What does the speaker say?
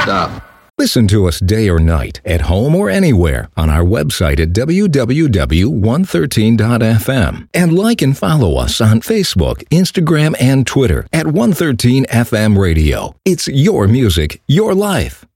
stop. Listen to us day or night, at home or anywhere, on our website at www.113.fm. And like and follow us on Facebook, Instagram, and Twitter at 113 FM Radio. It's your music, your life.